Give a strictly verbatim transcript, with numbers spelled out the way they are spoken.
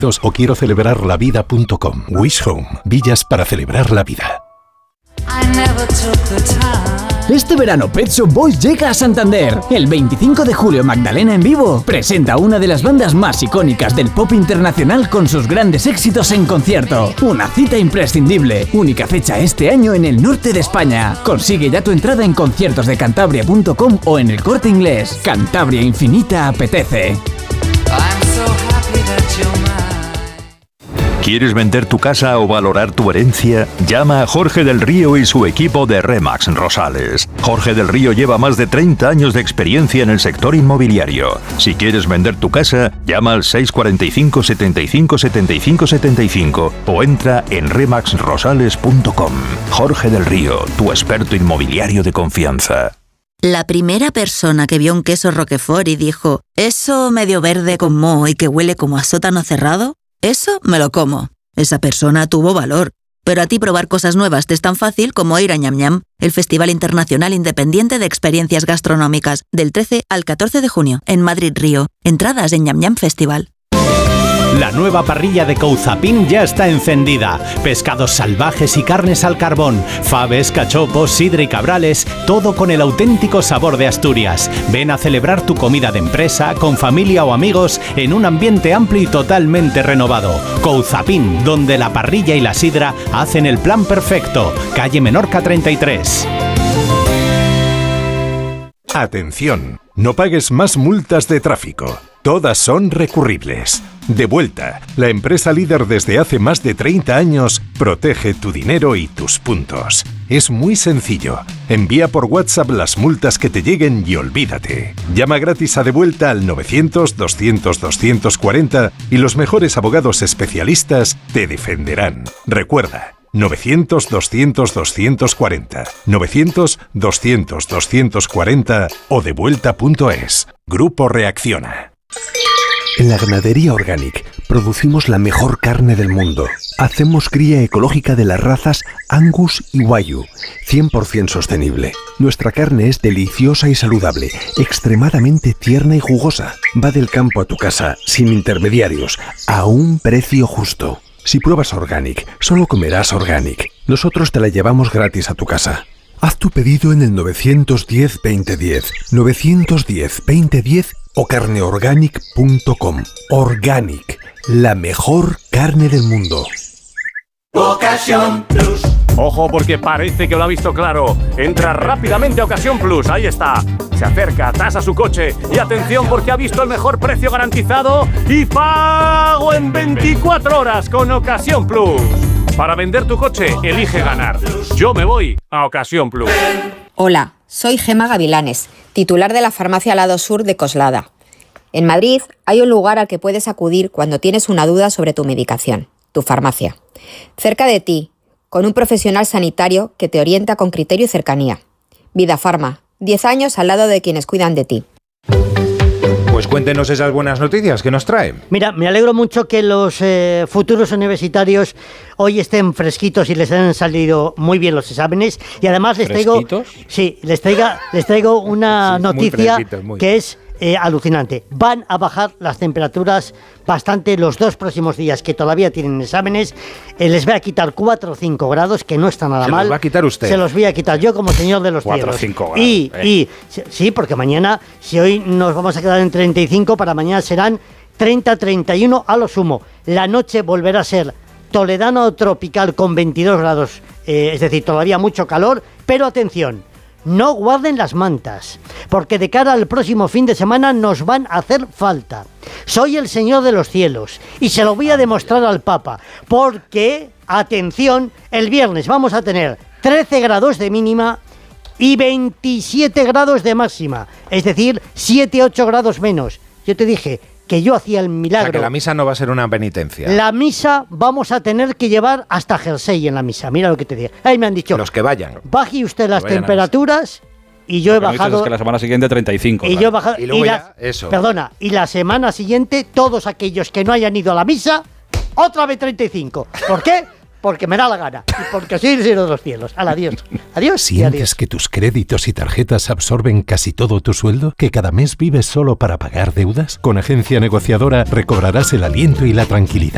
o quiero celebrar la vida punto com. Wish Home. Villas para celebrar la vida. Este verano Pet Shop Boys llega a Santander. El veinticinco de julio Magdalena en Vivo presenta una de las bandas más icónicas del pop internacional con sus grandes éxitos en concierto. Una cita imprescindible. Única fecha este año en el norte de España. Consigue ya tu entrada en conciertos de cantabria punto com o en El Corte Inglés. Cantabria Infinita apetece. ¿Quieres vender tu casa o valorar tu herencia? Llama a Jorge del Río y su equipo de Remax Rosales. Jorge del Río lleva más de treinta años de experiencia en el sector inmobiliario. Si quieres vender tu casa, llama al seis cuatro cinco, setenta y cinco, setenta y cinco, setenta y cinco o entra en remax rosales punto com. Jorge del Río, tu experto inmobiliario de confianza. La primera persona que vio un queso Roquefort y dijo, ¿eso medio verde con moho y que huele como a sótano cerrado? Eso me lo como. Esa persona tuvo valor. Pero a ti probar cosas nuevas te es tan fácil como ir a Ñam Ñam, el Festival Internacional Independiente de Experiencias Gastronómicas, del trece al catorce de junio, en Madrid Río. Entradas en Ñam Ñam Festival. La nueva parrilla de Couzapin ya está encendida. Pescados salvajes y carnes al carbón, faves, cachopos, sidra y cabrales, todo con el auténtico sabor de Asturias. Ven a celebrar tu comida de empresa, con familia o amigos, en un ambiente amplio y totalmente renovado. Couzapin, donde la parrilla y la sidra hacen el plan perfecto. Calle Menorca treinta y tres. Atención, no pagues más multas de tráfico. Todas son recurribles. Devuelta, la empresa líder desde hace más de treinta años, protege tu dinero y tus puntos. Es muy sencillo. Envía por WhatsApp las multas que te lleguen y olvídate. Llama gratis a Devuelta al novecientos, doscientos, doscientos cuarenta y los mejores abogados especialistas te defenderán. Recuerda, novecientos, doscientos, doscientos cuarenta, novecientos, doscientos, doscientos cuarenta o devuelta punto es. Grupo Reacciona. En la Ganadería Organic producimos la mejor carne del mundo. Hacemos cría ecológica de las razas Angus y Wagyu, cien por ciento sostenible. Nuestra carne es deliciosa y saludable, extremadamente tierna y jugosa. Va del campo a tu casa, sin intermediarios, a un precio justo. Si pruebas Organic, solo comerás Organic. Nosotros te la llevamos gratis a tu casa. Haz tu pedido en el novecientos diez, veinte diez, novecientos diez, veinte diez o carneorganic punto com. Organic, la mejor carne del mundo. Ocasión Plus. Ojo, porque parece que lo ha visto claro. Entra rápidamente a Ocasión Plus, ahí está. Se acerca, tasa su coche y atención porque ha visto el mejor precio garantizado y pago en veinticuatro horas con Ocasión Plus. Para vender tu coche, elige ganar. Yo me voy a Ocasión Plus. Hola, soy Gema Gavilanes, titular de la farmacia Lado Sur de Coslada. En Madrid hay un lugar al que puedes acudir cuando tienes una duda sobre tu medicación, tu farmacia. Cerca de ti, con un profesional sanitario que te orienta con criterio y cercanía. Vida Farma, diez años al lado de quienes cuidan de ti. Pues cuéntenos esas buenas noticias que nos trae. Mira, me alegro mucho que los eh, futuros universitarios hoy estén fresquitos y les han salido muy bien los exámenes. Y además les traigo, sí, les traiga, les traigo una sí, noticia muy... que es eh, alucinante. Van a bajar las temperaturas bastante los dos próximos días que todavía tienen exámenes. Eh, les voy a quitar cuatro o cinco grados, que no está nada mal. ¿Se los va a quitar usted? Se los voy a quitar yo como señor de los cielos. cuatro o cinco grados. Y, eh. y sí, porque mañana, si hoy nos vamos a quedar en treinta y cinco, para mañana serán treinta, treinta y uno a lo sumo. La noche volverá a ser toledano tropical con veintidós grados, eh, es decir, todavía mucho calor, pero atención, no guarden las mantas, porque de cara al próximo fin de semana nos van a hacer falta. Soy el Señor de los Cielos y se lo voy a demostrar al Papa, porque, atención, el viernes vamos a tener trece grados de mínima y veintisiete grados de máxima, es decir, siete, ocho grados menos. Yo te dije que yo hacía el milagro. O sea, que la misa no va a ser una penitencia. La misa vamos a tener que llevar hasta jersey en la misa. Mira lo que te digo. Ahí me han dicho. Los que vayan. Baje usted las temperaturas y yo he bajado. Es que la semana siguiente treinta y cinco. Y ¿verdad? yo he bajado. Y luego y ya, la, eso. Perdona. Y la semana siguiente, todos aquellos que no hayan ido a la misa, otra vez treinta y cinco. ¿Por qué? Porque me da la gana y porque soy el Señor de los Cielos. Al adiós. Adiós. ¿Sientes adiós. que tus créditos y tarjetas absorben casi todo tu sueldo? ¿Que cada mes vives solo para pagar deudas? Con Agencia Negociadora recobrarás el aliento y la tranquilidad.